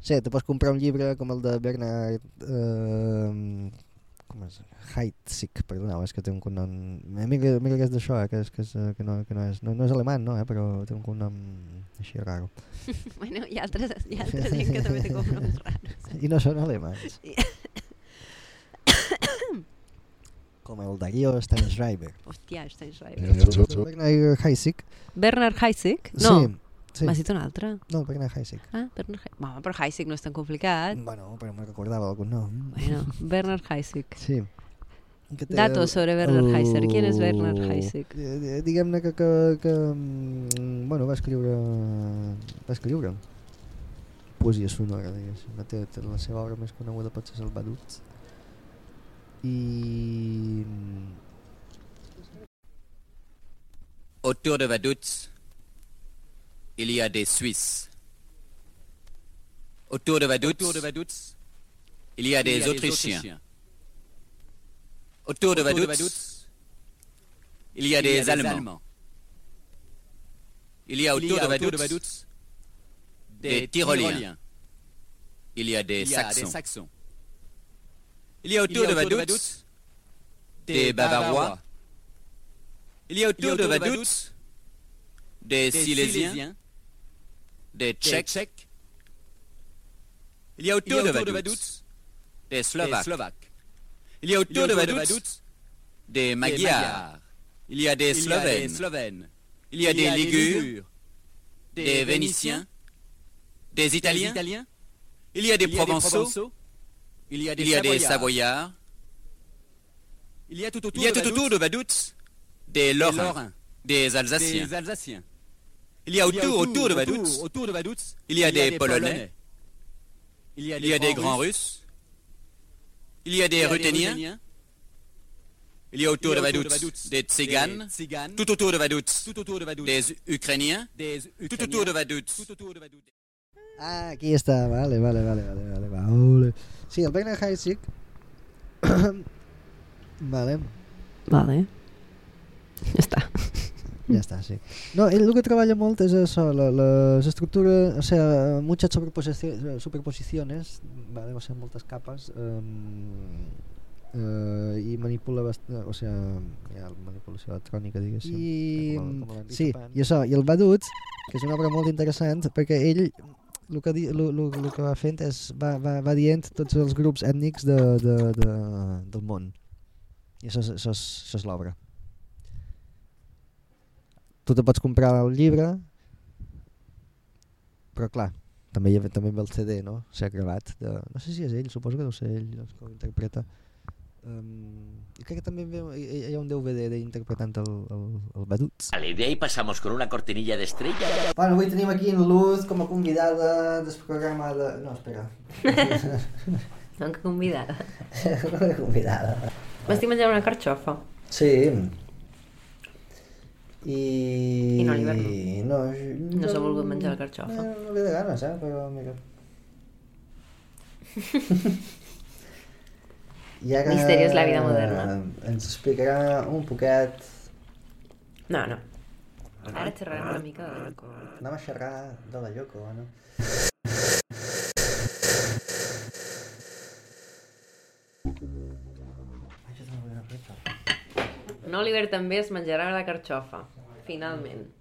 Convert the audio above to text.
Sí, te pots comprar un llibre com el de Bernard com és? Heidsieck, perdoneu, és que té un cognom... Mira que és d'això, que no és alemany, no, però té un cognom així raro. Bueno, hi ha altra gent que també té cognoms raros. I no són alemanys. Com el Darío Steinschreiber. Hòstia, Steinschreiber. Bernard Heidsieck. Bernard Heidsieck? No. Sí. M'has dit un altre? No, Bernard Heidsieck. Ah, Home, però Heidsieck no és tan complicat. Bueno, però me'n recordava algun nom. Bueno, Bernard Heidsieck. Sí. Datos sobre Bernard Heidsieck. Qui és Bernard Heidsieck? Diguem-ne que bueno, va escriure poesia sonora, diguéssim. La seva obra més coneguda pot ser el Badut. I... Autour de Vaduz, il y a des Suisses. Autour de Vaduz, il y a des Autrichiens. Autour de Vaduz, il y a des Allemands. Il y a autour de Vaduz des Tyroliens. Il y a des Saxons. Il y a autour de Vaduz des Bavarois. Il y a autour de Vaduz des Silésiens, des Tchèques. Il y a autour de Vaduz des Slovaques. Il y a autour de Vaduz des Magyars. Il y a des Slovènes. Il y a des Ligures, des Vénitiens, des Italiens. Il y a des Provençaux. Il y a des Savoyards. Il y a tout autour de Vaduz des Lorrains, des Alsaciens. Il y a autour de Vaduz, il y a des Polonais. Il y a des Grands Russes. Il y a des Ruthéniens. Il y a autour de Vaduz des Tziganes. Tout autour de Vaduz des Ukrainiens. Tout autour de Vaduz. Ah, aquí està, vale. Sí, el Bernard Heidsieck. Vale. Ja està, sí. No, ell el que treballa molt és això, les estructures, o sea, muchas superposiciones, vale, o sea, moltes capes, i manipula o sea, hi ha manipulació electrònica, diguéssim. Sí, i això, i el Vaduz, que és una obra molt interessant, perquè ell el que va fent és va dient tots els grups ètnics del món, i això és l'obra. Tu te pots comprar el llibre, però clar, també ve el CD, no? S'ha gravat. No sé si és ell, suposo que deu ser ell el que ho interpreta. I crec que també hi ha un DVD interpretant el Vaduz. Vale, de ahí pasamos con una cortinilla de estrella. Bueno, avui tenim aquí en Luz com a convidada del programa de... No, espera. No, que convidada. No, convidada. M'estic menjant una carxofa. Sí. I no a l'hivern no. No s'ha volgut menjar la carxofa. No ve de ganes, però mira. I ara Misteri és la vida moderna. Ens explicarà un poquet... No. Ara xerrarem una mica de la Yoko. Anem a xerrar de la Yoko, no? No, l'hivern també es menjarà la carxofa, finalment.